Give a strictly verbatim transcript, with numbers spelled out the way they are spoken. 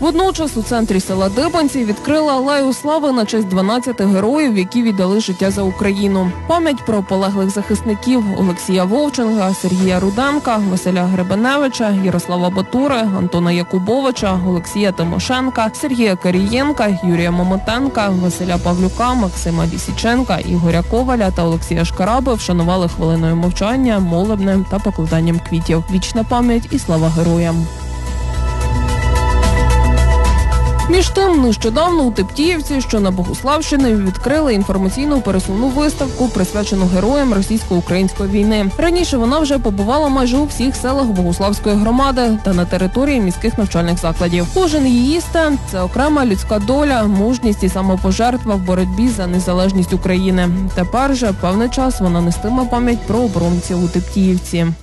Водночас у центрі села Дибанці відкрили алею слави на честь дванадцяти героїв, які віддали життя за Україну. Пам'ять про полеглих захисників Олексія Вовченка, Сергія Руденка, Василя Гребеневича, Ярослава Батури, Антона Якубовича, Олексія Тимошенка, Сергія Карієнка, Юрія Момотенка, Василя Павлюка, Максима Лісіченка, Ігоря Коваля та Олексія Шкараби вшанували хвилиною мовчання, молебнем та покладанням квітів. Вічна пам'ять і слава героям. Між тим, нещодавно у Типтіївці, що на Богуславщині, відкрили інформаційну пересувну виставку, присвячену героям російсько-української війни. Раніше вона вже побувала майже у всіх селах Богуславської громади та на території міських навчальних закладів. Кожен її стенд – це окрема людська доля, мужність і самопожертва в боротьбі за незалежність України. Тепер же певний час вона нестиме пам'ять про оборонців у Типтіївці.